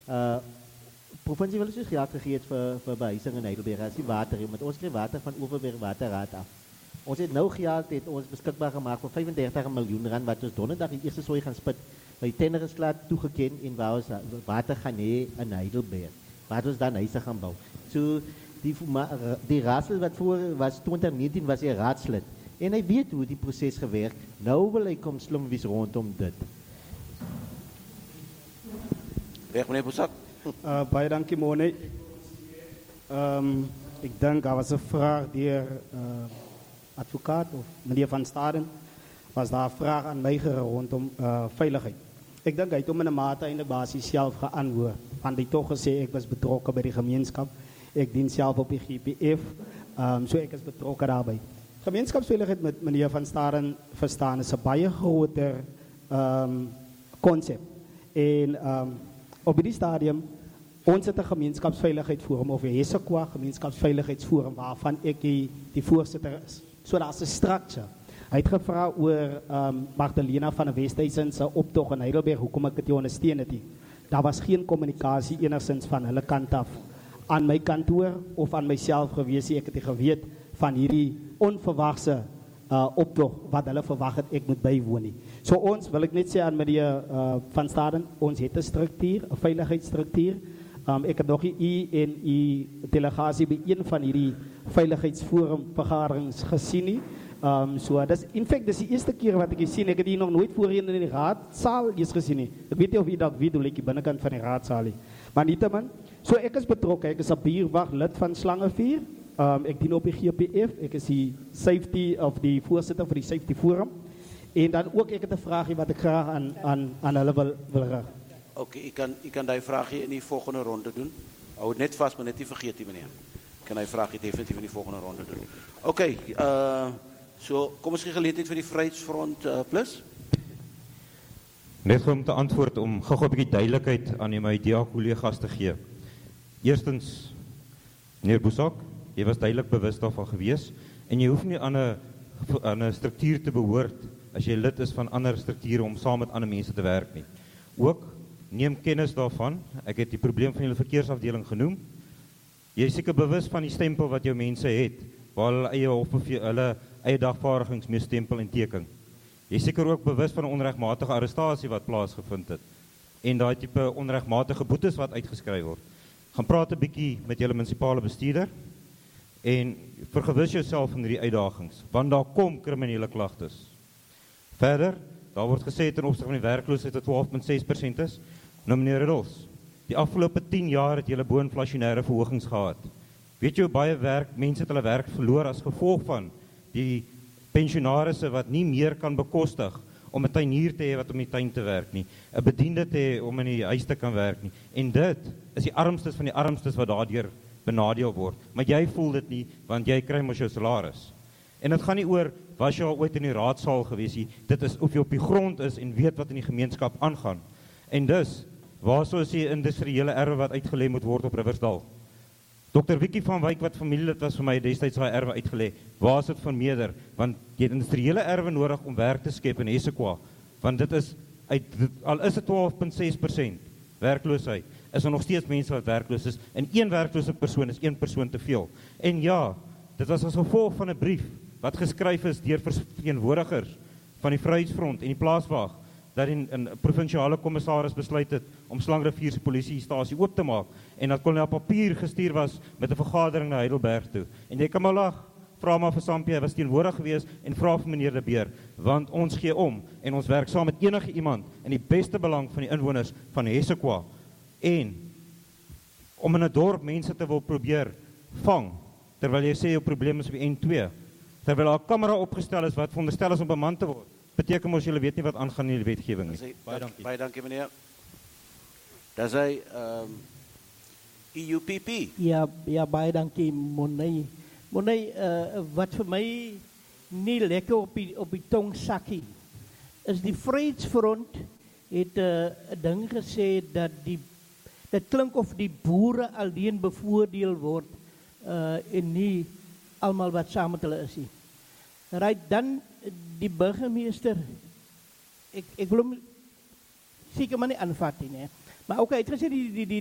Provinsie wil dus geld gegeven voor behuizing in Heidelberg. As die water, met ons krijgt water van Overberg Waterraad af. Ons het nou geld het ons beschikbaar gemaakt voor 35 miljoen rand, wat ons donderdag die eerste sooi gaan spit. Die tender is klaar toegekend en waar ons water gaan hê in Heidelberg. Waar ons dan huise gaan bouwen. So, die raadslid wat voor was, 2019 was hij raadslid. En hij weet hoe die proces gewerkt. Nou wil hij kom slomwies rondom dit. Reg, meneer Boesak. Baie dankie, Mone. Ik denk, dat was een vraag die advocaat of meneer Van Staden, was daar een vraag aan mij rondom veiligheid. Ik denk, hij heeft om in de mate in de basis zelf geantwoord. Want hij toch gezegd, ik was betrokken bij de gemeenschap. Ik dien zelf op de GPF, so ik is betrokken daarbij. Gemeenschapsveiligheid met meneer Van Staden verstaan is een baie groter concept. En op die stadium, ons het een gemeenschapsveiligheidsforum, of een HESEQUA gemeenschapsveiligheidsforum, waarvan ik die voorzitter is. So dat is een structure. Hij heeft gevraagd over Magdalena van de Westhuizen zijn optocht in Heidelberg, hoe kom ik het ondersteunen? Daar was geen communicatie enigszins van hulle kant af. Aan mijn kantoor of aan mijzelf geweest, ik het geweet van hierdie onverwachte optocht, wat hulle verwacht het, ik moet bijwonen. So ons, wil ik niet zeggen aan meneer Van Staden, ons heeft een structuur, een veiligheidsstructuur. Ik heb nog u en uw delegatie bij een van hierdie veiligheidsforum vergaderings gezien. So, in fact, dat is de eerste keer wat ik gezien heb. Ik heb die nog nooit voorheen in de raadzaal gezien. Ik weet niet of u dat weet, hoe ik de binnenkant van de raadzaal. Maar niettemin, so ik is betrokken. Ik is een bierwacht lid van Slangenvuur. Ik dien op de GPF. Ik is die safety of die voorzitter voor die safety forum. En dan ook ik het een vraagje wat ik graag aan hulle wil raken. Oké, ik kan die vraagje in die volgende ronde doen. Hou het net vast, maar net niet vergeet die meneer. Ik kan die vraagje definitief in die volgende ronde doen. Oké, so, kom eens geleentheid voor die Vryheidsfront plus. Net om te antwoord, om gou 'n bietjie duidelikheid aan my DA-kollegas te gee. Eerstens, meneer Boesak, jy was duidelik bewus daarvan gewees en jy hoef nie aan 'n struktuur te behoort as jy lid is van ander strukture om saam met ander mense te werk nie. Ook neem kennis daarvan. Ek het die probleem van julle verkeersafdeling genoem. Jy is seker bewus van die stempel wat jou mense het, waar hulle eie dagvaardigings mee stempel en teken. Jy is seker ook bewus van 'n onregmatige arrestasie wat plaasgevind het en daai tipe onregmatige boetes wat uitgeskryf word. Gaan praat 'n bietjie met julle munisipale bestuurder en vergewis jouself van hierdie uitdagings, want daar kom kriminele klagtes. Verder, daar word gesê ten opsigte van die werkloosheid wat 12,6% is. Nou meneer Riddels, die afgelope 10 jaar het julle bo-inflasionêre verhogings gehad. Weet jy hoe baie mense het hulle werk verloor as gevolg van die pensionarisse wat nie meer kan bekostig om 'n tuinier te hê wat om die tuin te werk nie, 'n bediende te hê om in die huis te kan werk nie. En dit is die armstes van die armstes wat daardeur benadeel word. Maar jy voel dit nie, want jy kry mos jou salaris. En dit gaan nie oor, was jy al ooit in die raadsaal gewees nie, dit is of jy op die grond is en weet wat in die gemeenskap aangaan. En dus, waar so is die industriële erwe wat uitgelê moet word op Riversdal? Dr. Wikkie van Wyk, wat familielid was vir my destyds daai erwe uitgelê, waar is dit vermeerder? Want jy het industriële erwe nodig om werk te skep in HESEQUA, want dit is, al is dit 12,6% werkloosheid, is er nog steeds mense wat werkloos is, en een werklose persoon is een persoon te veel. En ja, dit was as gevolg van 'n brief, wat geskryf is deur verteenwoordigers van die Vryheidsfront en die plaaswag, dat die provinsiale kommissaris besluit het om Slangrivier se polisiestasie oop te maak en dat kolonel papier gestuur was met 'n vergadering na Heidelberg toe. En jy kan maar lag, vra maar vir Sampie, hy was teenwoordig gewees en vra vir meneer De Beer, want ons gee om en ons werk saam met enige iemand in die beste belang van die inwoners van HESEQUA. En om in 'n dorp mense te wil probeer vang, terwyl jy sê jou probleem is op die N2, terwyl daar 'n kamera opgestel is wat veronderstel is om bemand te word, beteken mos julle weet nie wat aangaan in die wetgewing nie. Baie dankie. Baie dankie meneer. Dis hy EUPP. Ja, baie dankie Monay. Monay, wat vir my nie lekker op die tong sakkie, is die Vryheidsfront het 'n ding gesê dat dit klink of die boere alleen bevoordeel word en nie almal wat saam met hulle is nie. Right, dan die burgemeester, ek wil hom seker maar nie aanvat nie, Maar ook, hy het gesê